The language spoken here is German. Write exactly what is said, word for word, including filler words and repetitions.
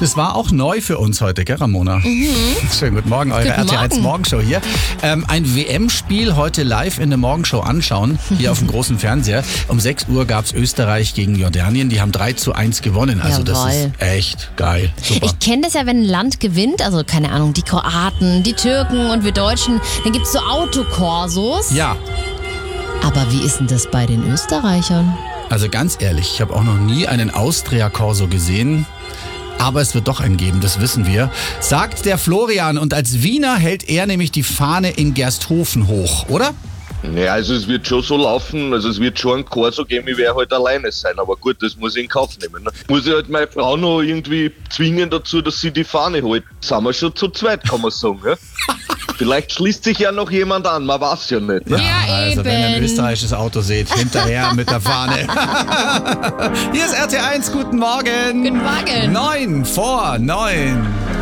Das war auch neu für uns heute, gell, Ramona? Mhm. Schönen guten Morgen, eure Guten R T eins Morgen. Morgenshow hier. Ähm, ein W M-Spiel heute live in der Morgenshow anschauen, hier auf dem großen Fernseher. Um sechs Uhr gab es Österreich gegen Jordanien. Die haben drei zu eins gewonnen. Also das Jawohl. ist echt geil. Super. Ich kenne das ja, wenn ein Land gewinnt, also keine Ahnung, die Kroaten, die Türken und wir Deutschen, dann gibt es so Autokorsos. Ja, Aber wie ist denn das bei den Österreichern? also ganz ehrlich, ich habe auch noch nie einen Austria-Corso gesehen. Aber es wird doch einen geben, das wissen wir, sagt der Florian. Und als Wiener hält er nämlich die Fahne in Gersthofen hoch, oder? Ja, also es wird schon so laufen, also es wird schon ein Corso geben, ich werde halt alleine sein, aber gut, das muss ich in Kauf nehmen. Ne? Muss ich halt meine Frau noch irgendwie zwingen dazu, dass sie die Fahne hält. Sind wir schon zu zweit, kann man sagen. Ja? Vielleicht schließt sich ja noch jemand an, man weiß ja nicht. Ne? Ja, Also wenn ihr ein eben. österreichisches Auto seht, hinterher mit der Fahne. Hier ist R T eins, guten Morgen. Guten Morgen. Neun vor neun.